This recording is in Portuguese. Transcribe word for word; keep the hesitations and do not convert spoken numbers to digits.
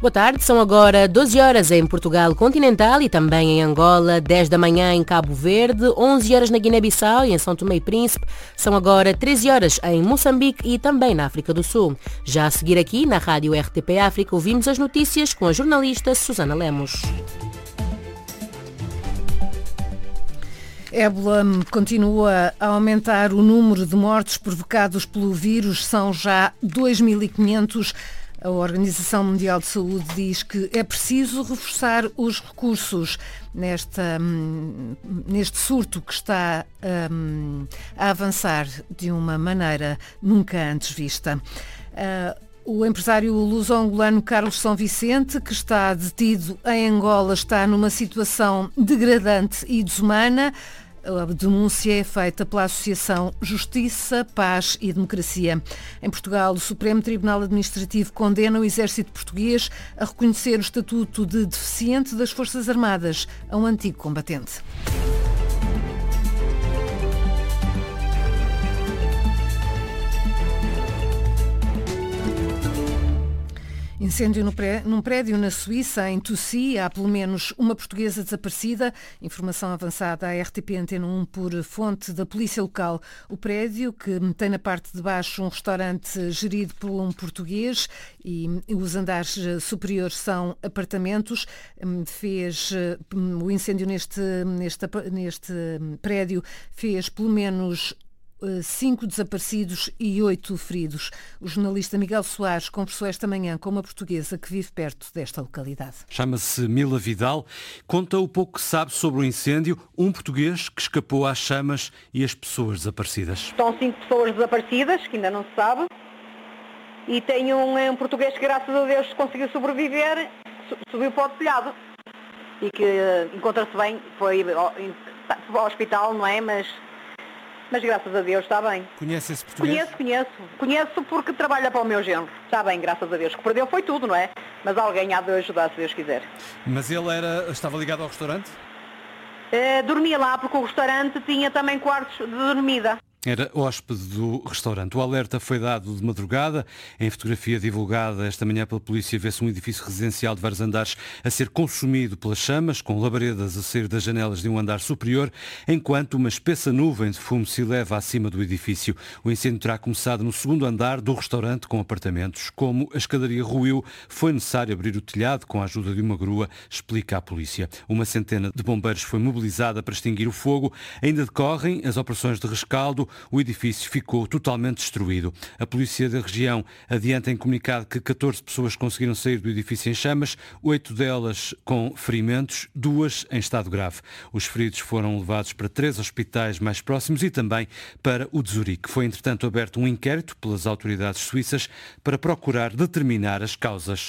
Boa tarde, são agora doze horas em Portugal continental e também em Angola, dez da manhã em Cabo Verde, onze horas na Guiné-Bissau e em São Tomé e Príncipe, são agora treze horas em Moçambique e também na África do Sul. Já a seguir aqui na Rádio R T P África ouvimos as notícias com a jornalista Susana Lemos. Ébola continua a aumentar o número de mortes provocados pelo vírus, são já dois mil e quinhentos. A Organização Mundial de Saúde diz que é preciso reforçar os recursos nesta, neste surto que está um, a avançar de uma maneira nunca antes vista. Uh, O empresário luso-angolano Carlos São Vicente, que está detido em Angola, está numa situação degradante e desumana. A denúncia é feita pela Associação Justiça, Paz e Democracia. Em Portugal, o Supremo Tribunal Administrativo condena o exército português a reconhecer o estatuto de deficiente das Forças Armadas a um antigo combatente. Incêndio no pré, num prédio na Suíça, em Toussi, há pelo menos uma portuguesa desaparecida. Informação avançada à R T P Antena um por fonte da polícia local. O prédio, que tem na parte de baixo um restaurante gerido por um português e os andares superiores são apartamentos, fez o incêndio neste, neste, neste prédio fez pelo menos cinco desaparecidos e oito feridos. O jornalista Miguel Soares conversou esta manhã com uma portuguesa que vive perto desta localidade. Chama-se Mila Vidal. Conta o pouco que sabe sobre o incêndio, um português que escapou às chamas e as pessoas desaparecidas. Estão cinco pessoas desaparecidas, que ainda não se sabe, e tem um, um português que, graças a Deus, conseguiu sobreviver, subiu para o telhado e que uh, encontra-se bem, foi ao, ao hospital, não é, mas... Mas graças a Deus está bem. Conhece esse português? Conheço, conheço. Conheço porque trabalha para o meu genro. Está bem, graças a Deus. O que perdeu foi tudo, não é? Mas alguém há de ajudar, se Deus quiser. Mas ele era, estava ligado ao restaurante? Uh, dormia lá porque o restaurante tinha também quartos de dormida. Era hóspede do restaurante. O alerta foi dado de madrugada. Em fotografia divulgada esta manhã pela polícia vê-se um edifício residencial de vários andares a ser consumido pelas chamas, com labaredas a sair das janelas de um andar superior, enquanto uma espessa nuvem de fumo se eleva acima do edifício. O incêndio terá começado no segundo andar do restaurante com apartamentos. Como a escadaria ruiu, foi necessário abrir o telhado com a ajuda de uma grua, explica a polícia. Uma centena de bombeiros foi mobilizada para extinguir o fogo. Ainda decorrem as operações de rescaldo. O edifício ficou totalmente destruído. A polícia da região adianta em comunicado que catorze pessoas conseguiram sair do edifício em chamas, oito delas com ferimentos, duas em estado grave. Os feridos foram levados para três hospitais mais próximos e também para o de Zurique. Foi, entretanto, aberto um inquérito pelas autoridades suíças para procurar determinar as causas